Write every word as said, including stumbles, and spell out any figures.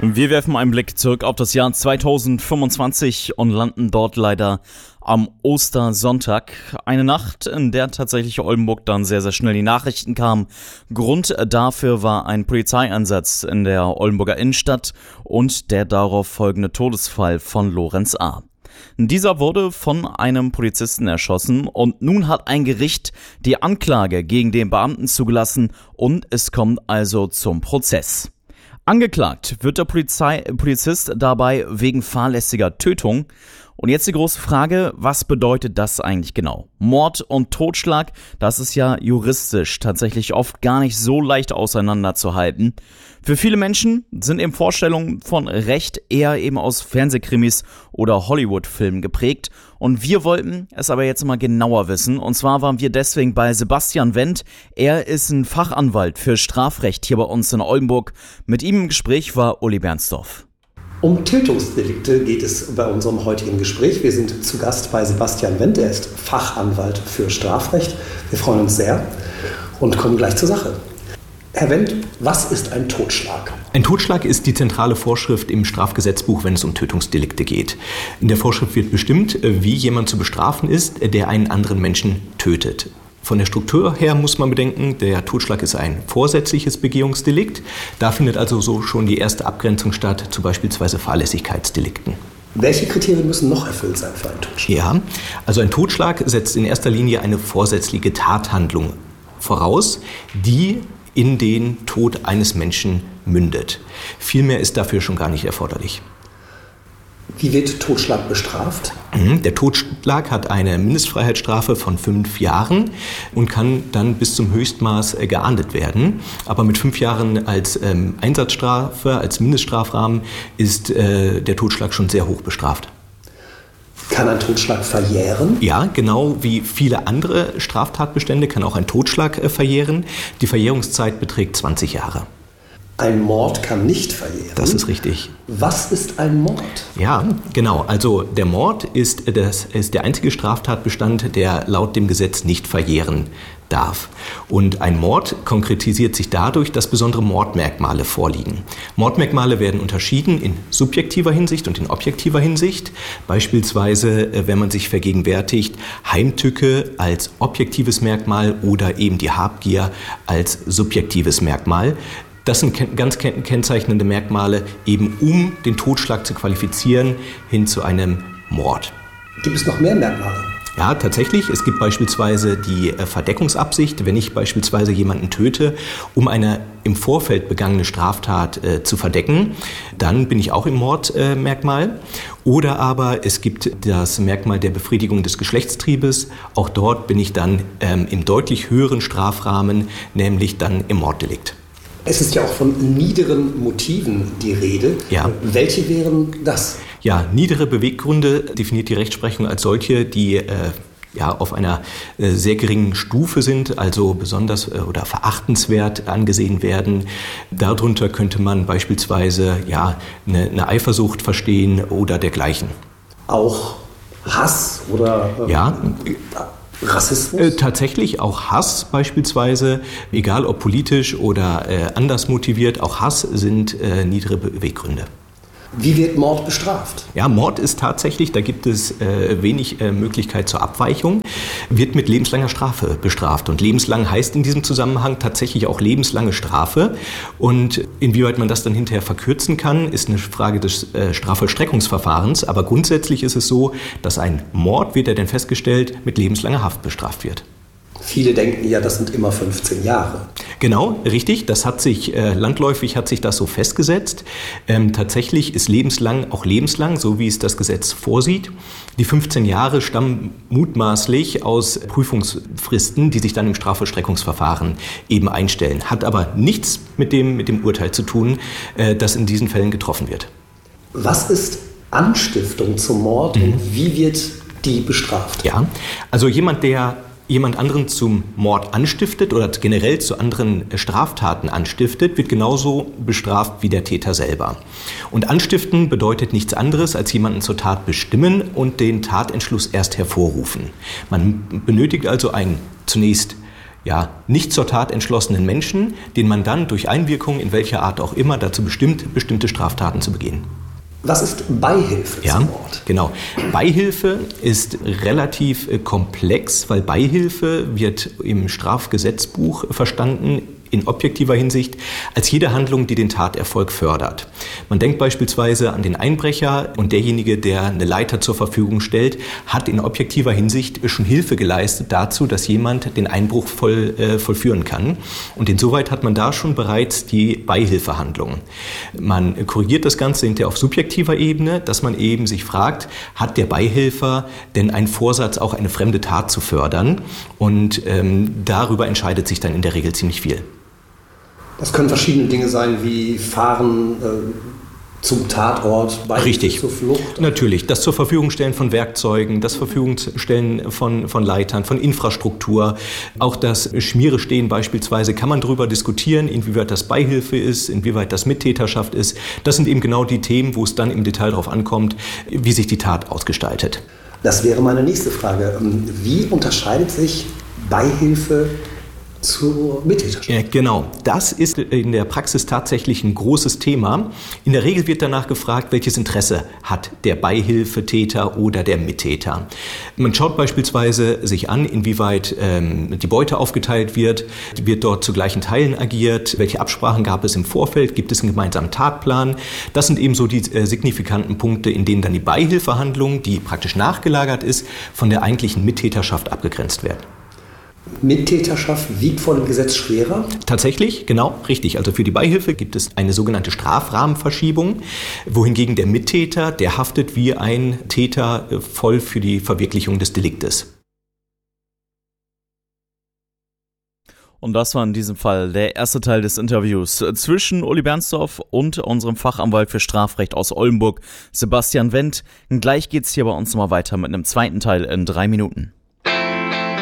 Wir werfen einen Blick zurück auf das Jahr zweitausendfünfundzwanzig und landen dort leider am Ostersonntag. Eine Nacht, in der tatsächlich Oldenburg dann sehr, sehr schnell die Nachrichten kamen. Grund dafür war ein Polizeieinsatz in der Oldenburger Innenstadt und der darauf folgende Todesfall von Lorenz A. Dieser wurde von einem Polizisten erschossen und nun hat ein Gericht die Anklage gegen den Beamten zugelassen und es kommt also zum Prozess. Angeklagt wird der Polizei, Polizist dabei wegen fahrlässiger Tötung. Und jetzt die große Frage, was bedeutet das eigentlich genau? Mord und Totschlag, das ist ja juristisch tatsächlich oft gar nicht so leicht auseinanderzuhalten. Für viele Menschen sind eben Vorstellungen von Recht eher eben aus Fernsehkrimis oder Hollywood-Filmen geprägt. Und wir wollten es aber jetzt mal genauer wissen. Und zwar waren wir deswegen bei Sebastian Wendt. Er ist ein Fachanwalt für Strafrecht hier bei uns in Oldenburg. Mit ihm im Gespräch war Uli Bernsdorf. Um Tötungsdelikte geht es bei unserem heutigen Gespräch. Wir sind zu Gast bei Sebastian Wendt, er ist Fachanwalt für Strafrecht. Wir freuen uns sehr und kommen gleich zur Sache. Herr Wendt, was ist ein Totschlag? Ein Totschlag ist die zentrale Vorschrift im Strafgesetzbuch, wenn es um Tötungsdelikte geht. In der Vorschrift wird bestimmt, wie jemand zu bestrafen ist, der einen anderen Menschen tötet. Von der Struktur her muss man bedenken, der Totschlag ist ein vorsätzliches Begehungsdelikt. Da findet also so schon die erste Abgrenzung statt zu beispielsweise Fahrlässigkeitsdelikten. Welche Kriterien müssen noch erfüllt sein für einen Totschlag? Ja, also ein Totschlag setzt in erster Linie eine vorsätzliche Tathandlung voraus, die in den Tod eines Menschen mündet. Viel mehr ist dafür schon gar nicht erforderlich. Wie wird Totschlag bestraft? Der Totschlag hat eine Mindestfreiheitsstrafe von fünf Jahren und kann dann bis zum Höchstmaß geahndet werden. Aber mit fünf Jahren als ähm, Einsatzstrafe, als Mindeststrafrahmen ist äh, der Totschlag schon sehr hoch bestraft. Kann ein Totschlag verjähren? Ja, genau wie viele andere Straftatbestände kann auch ein Totschlag äh, verjähren. Die Verjährungszeit beträgt zwanzig Jahre. Ein Mord kann nicht verjähren. Das ist richtig. Was ist ein Mord? Ja, genau. Also der Mord ist, das ist der einzige Straftatbestand, der laut dem Gesetz nicht verjähren darf. Und ein Mord konkretisiert sich dadurch, dass besondere Mordmerkmale vorliegen. Mordmerkmale werden unterschieden in subjektiver Hinsicht und in objektiver Hinsicht. Beispielsweise, wenn man sich vergegenwärtigt, Heimtücke als objektives Merkmal oder eben die Habgier als subjektives Merkmal. Das sind ganz kennzeichnende Merkmale, eben um den Totschlag zu qualifizieren hin zu einem Mord. Gibt es noch mehr Merkmale? Ja, tatsächlich. Es gibt beispielsweise die Verdeckungsabsicht, wenn ich beispielsweise jemanden töte, um eine im Vorfeld begangene Straftat äh, zu verdecken, dann bin ich auch im Mordmerkmal. Äh, Oder aber es gibt das Merkmal der Befriedigung des Geschlechtstriebes. Auch dort bin ich dann ähm, im deutlich höheren Strafrahmen, nämlich dann im Morddelikt. Es ist ja auch von niederen Motiven die Rede. Ja. Welche wären das? Ja, niedere Beweggründe definiert die Rechtsprechung als solche, die äh, ja, auf einer äh, sehr geringen Stufe sind, also besonders äh, oder verachtenswert angesehen werden. Darunter könnte man beispielsweise ja, eine, eine Eifersucht verstehen oder dergleichen. Auch Hass oder äh, ja. Rassismus? Äh, tatsächlich auch Hass beispielsweise, egal ob politisch oder äh, anders motiviert, auch Hass sind äh, niedere Beweggründe. Wie wird Mord bestraft? Ja, Mord ist tatsächlich, da gibt es äh, wenig äh, Möglichkeit zur Abweichung, wird mit lebenslanger Strafe bestraft. Und lebenslang heißt in diesem Zusammenhang tatsächlich auch lebenslange Strafe. Und inwieweit man das dann hinterher verkürzen kann, ist eine Frage des äh, Strafvollstreckungsverfahrens. Aber grundsätzlich ist es so, dass ein Mord, wird er denn festgestellt, mit lebenslanger Haft bestraft wird. Viele denken ja, das sind immer fünfzehn Jahre. Genau, richtig. Das hat sich, äh, landläufig hat sich das so festgesetzt. Ähm, tatsächlich ist lebenslang auch lebenslang, so wie es das Gesetz vorsieht. Die fünfzehn Jahre stammen mutmaßlich aus Prüfungsfristen, die sich dann im Strafvollstreckungsverfahren eben einstellen. Hat aber nichts mit dem, mit dem Urteil zu tun, äh, das in diesen Fällen getroffen wird. Was ist Anstiftung zum Mord mhm. und wie wird die bestraft? Ja, also jemand, der jemand anderen zum Mord anstiftet oder generell zu anderen Straftaten anstiftet, wird genauso bestraft wie der Täter selber. Und anstiften bedeutet nichts anderes, als jemanden zur Tat bestimmen und den Tatentschluss erst hervorrufen. Man benötigt also ein zunächst ja, nicht zur Tat entschlossenen Menschen, den man dann durch Einwirkung in welcher Art auch immer dazu bestimmt, bestimmte Straftaten zu begehen. Was ist Beihilfe ja, zum Mord? Genau. Beihilfe ist relativ komplex, weil Beihilfe wird im Strafgesetzbuch verstanden in objektiver Hinsicht als jede Handlung, die den Taterfolg fördert. Man denkt beispielsweise an den Einbrecher und derjenige, der eine Leiter zur Verfügung stellt, hat in objektiver Hinsicht schon Hilfe geleistet dazu, dass jemand den Einbruch voll, äh, vollführen kann. Und insoweit hat man da schon bereits die Beihilfehandlung. Man korrigiert das Ganze hinterher auf subjektiver Ebene, dass man eben sich fragt, hat der Beihilfer denn einen Vorsatz, auch eine fremde Tat zu fördern? Und ähm, darüber entscheidet sich dann in der Regel ziemlich viel. Das können verschiedene Dinge sein, wie Fahren äh, zum Tatort, Beihilfe Richtig. zur Flucht. Natürlich. Das zur Verfügung stellen von Werkzeugen, das Verfügung stellen von, von Leitern, von Infrastruktur. Auch das Schmiere stehen beispielsweise kann man darüber diskutieren, inwieweit das Beihilfe ist, inwieweit das Mittäterschaft ist. Das sind eben genau die Themen, wo es dann im Detail darauf ankommt, wie sich die Tat ausgestaltet. Das wäre meine nächste Frage. Wie unterscheidet sich Beihilfe zur Mittäterschaft? Ja, genau, das ist in der Praxis tatsächlich ein großes Thema. In der Regel wird danach gefragt, welches Interesse hat der Beihilfetäter oder der Mittäter. Man schaut beispielsweise sich an, inwieweit ähm, die Beute aufgeteilt wird, wird dort zu gleichen Teilen agiert, welche Absprachen gab es im Vorfeld, gibt es einen gemeinsamen Tatplan. Das sind eben so die äh, signifikanten Punkte, in denen dann die Beihilfehandlung, die praktisch nachgelagert ist, von der eigentlichen Mittäterschaft abgegrenzt werden. Mittäterschaft wiegt vor dem Gesetz schwerer? Tatsächlich, genau, richtig. Also für die Beihilfe gibt es eine sogenannte Strafrahmenverschiebung, wohingegen der Mittäter, der haftet wie ein Täter voll für die Verwirklichung des Deliktes. Und das war in diesem Fall der erste Teil des Interviews zwischen Uli Bernsdorf und unserem Fachanwalt für Strafrecht aus Oldenburg, Sebastian Wendt. Gleich geht's hier bei uns mal weiter mit einem zweiten Teil in drei Minuten.